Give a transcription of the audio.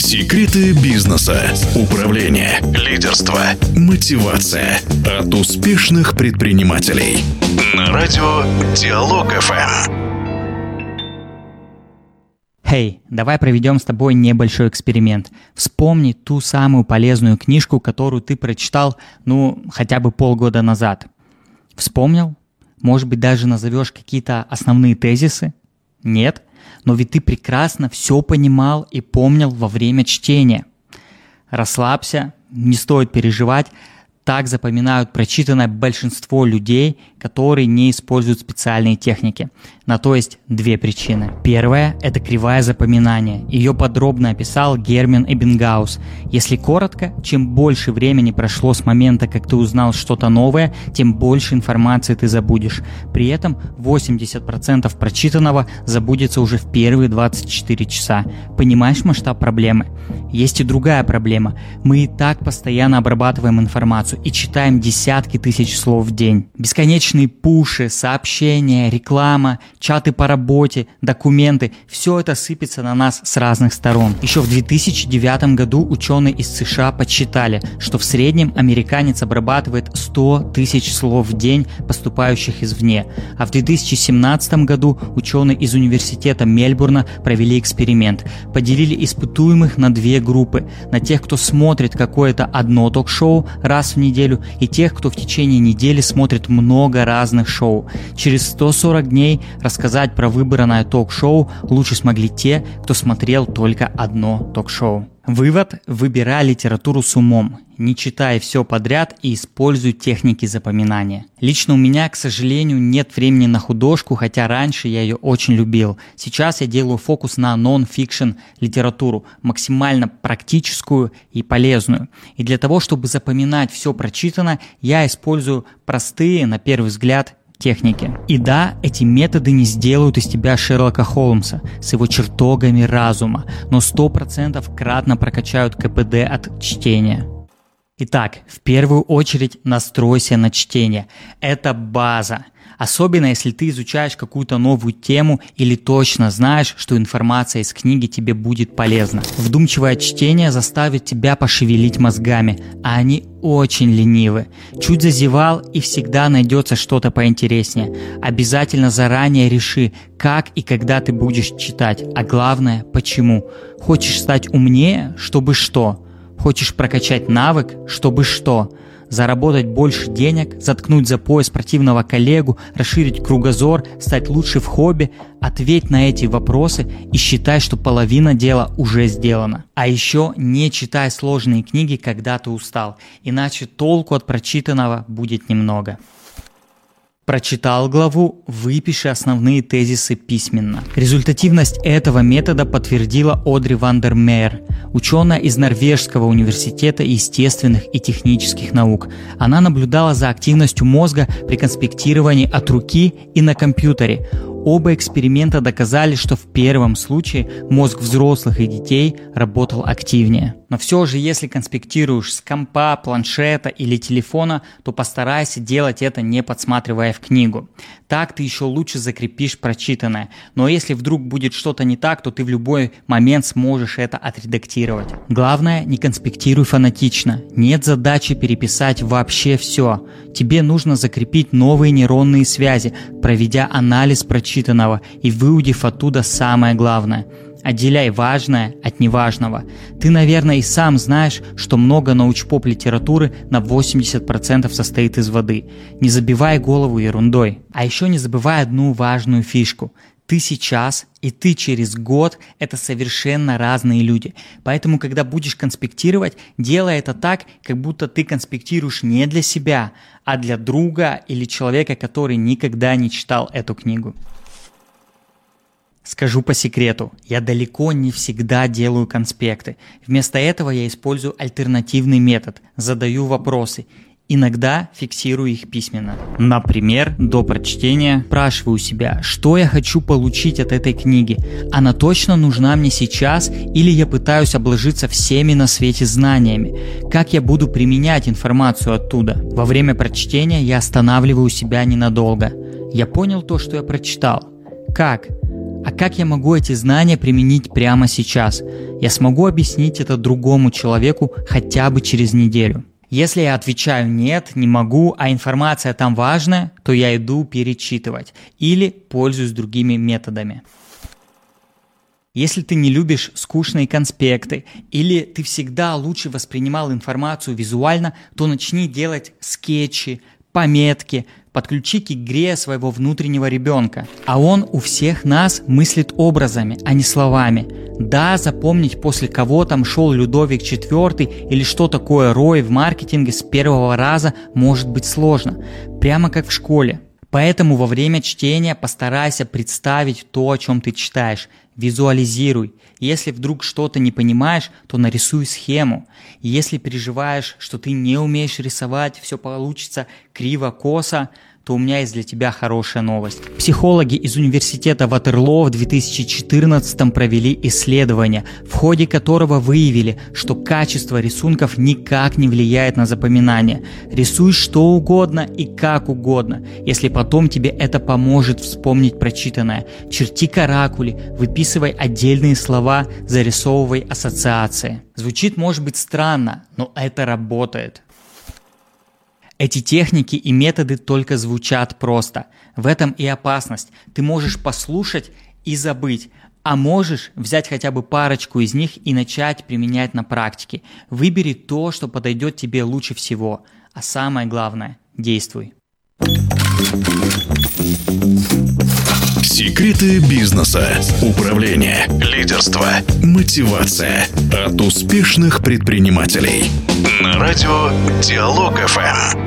Секреты бизнеса, управления, лидерства, мотивация от успешных предпринимателей. На радио Диалог FM. Hey, давай проведем с тобой небольшой эксперимент. Вспомни ту самую полезную книжку, которую ты прочитал, хотя бы полгода назад. Вспомнил? Может быть, даже назовешь какие-то основные тезисы? Нет? Но ведь ты прекрасно все понимал и помнил во время чтения. Расслабься, не стоит переживать. Так запоминают прочитанное большинство людей, которые не используют специальные техники. На то есть две причины. Первая – это кривая запоминания. Ее подробно описал Герман Эббингаус. Если коротко, чем больше времени прошло с момента, как ты узнал что-то новое, тем больше информации ты забудешь. При этом 80% прочитанного забудется уже в первые 24 часа. Понимаешь масштаб проблемы? Есть и другая проблема. Мы и так постоянно обрабатываем информацию и читаем десятки тысяч слов в день. Бесконечные пуши, сообщения, реклама, чаты по работе, документы – все это сыпется на нас с разных сторон. Еще в 2009 году ученые из США подсчитали, что в среднем американец обрабатывает 100 тысяч слов в день, поступающих извне. А в 2017 году ученые из университета Мельбурна провели эксперимент. Поделили испытуемых на две группы. На тех, кто смотрит какое-то одно ток-шоу раз в неделю, и тех, кто в течение недели смотрит много разных шоу. Через 140 дней рассказать про выбранное ток-шоу лучше смогли те, кто смотрел только одно ток-шоу. Вывод: выбирай литературу с умом, не читай все подряд и используй техники запоминания. Лично у меня, к сожалению, нет времени на художку, хотя раньше я ее очень любил. Сейчас я делаю фокус на нон-фикшн литературу, максимально практическую и полезную. И для того, чтобы запоминать все прочитанное, я использую простые, на первый взгляд, техники. И да, эти методы не сделают из тебя Шерлока Холмса с его чертогами разума, но 100% кратно прокачают КПД от чтения. Итак, в первую очередь настройся на чтение. Это база. Особенно, если ты изучаешь какую-то новую тему или точно знаешь, что информация из книги тебе будет полезна. Вдумчивое чтение заставит тебя пошевелить мозгами, а они очень ленивы. Чуть зазевал, и всегда найдется что-то поинтереснее. Обязательно заранее реши, как и когда ты будешь читать, а главное, почему. Хочешь стать умнее, чтобы что? Хочешь прокачать навык, чтобы что? Заработать больше денег, заткнуть за пояс противного коллегу, расширить кругозор, стать лучше в хобби? Ответь на эти вопросы и считай, что половина дела уже сделана. А еще не читай сложные книги, когда ты устал, иначе толку от прочитанного будет немного. Прочитал главу, выпиши основные тезисы письменно. Результативность этого метода подтвердила Одри Вандермеер, ученая из Норвежского университета естественных и технических наук. Она наблюдала за активностью мозга при конспектировании от руки и на компьютере. Оба эксперимента доказали, что в первом случае мозг взрослых и детей работал активнее. Но все же, если конспектируешь с компа, планшета или телефона, то постарайся делать это, не подсматривая в книгу. Так ты еще лучше закрепишь прочитанное. Но если вдруг будет что-то не так, то ты в любой момент сможешь это отредактировать. Главное, не конспектируй фанатично. Нет задачи переписать вообще все. Тебе нужно закрепить новые нейронные связи, проведя анализ прочитанного и выудив оттуда самое главное. Отделяй важное от неважного. Ты, наверное, и сам знаешь, что много научпоп-литературы на 80% состоит из воды. Не забивай голову ерундой. А еще не забывай одну важную фишку. Ты сейчас и ты через год – это совершенно разные люди. Поэтому, когда будешь конспектировать, делай это так, как будто ты конспектируешь не для себя, а для друга или человека, который никогда не читал эту книгу. Скажу по секрету, я далеко не всегда делаю конспекты. Вместо этого я использую альтернативный метод, задаю вопросы. Иногда фиксирую их письменно. Например, до прочтения спрашиваю себя, что я хочу получить от этой книги. Она точно нужна мне сейчас или я пытаюсь обложиться всеми на свете знаниями? Как я буду применять информацию оттуда? Во время прочтения я останавливаю себя ненадолго. Я понял то, что я прочитал. Как? А как я могу эти знания применить прямо сейчас? Я смогу объяснить это другому человеку хотя бы через неделю. Если я отвечаю «нет, не могу», а информация там важная, то я иду перечитывать или пользуюсь другими методами. Если ты не любишь скучные конспекты или ты всегда лучше воспринимал информацию визуально, то начни делать скетчи, пометки, подключи к игре своего внутреннего ребенка. А он у всех нас мыслит образами, а не словами. Да, запомнить, после кого там шел Людовик IV или что такое ROI в маркетинге с первого раза может быть сложно, прямо как в школе. Поэтому во время чтения постарайся представить то, о чем ты читаешь. Визуализируй. Если вдруг что-то не понимаешь, то нарисуй схему. И если переживаешь, что ты не умеешь рисовать, все получится криво-косо, то у меня есть для тебя хорошая новость. Психологи из университета Ватерлоо в 2014 провели исследование, в ходе которого выявили, что качество рисунков никак не влияет на запоминание. Рисуй что угодно и как угодно, если потом тебе это поможет вспомнить прочитанное. Черти каракули, выписывай отдельные слова, зарисовывай ассоциации. Звучит, может быть, странно, но это работает. Эти техники и методы только звучат просто. В этом и опасность. Ты можешь послушать и забыть, а можешь взять хотя бы парочку из них и начать применять на практике. Выбери то, что подойдет тебе лучше всего. А самое главное – действуй. Секреты бизнеса, управления, лидерства, мотивация от успешных предпринимателей. На радио Диалог ФМ.